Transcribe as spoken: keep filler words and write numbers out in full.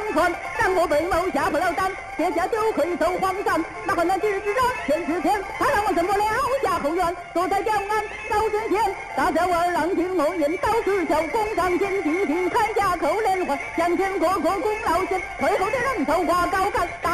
传，战火北谋下不了胆，天下就可以走黄山。那河南之子者天之天，他让我怎么了夏后院，坐在江岸高声前，大家儿郎听我言，刀石桥弓上剑，进行铠甲扣连环，向前过过功劳线，退后的人头挂高杆。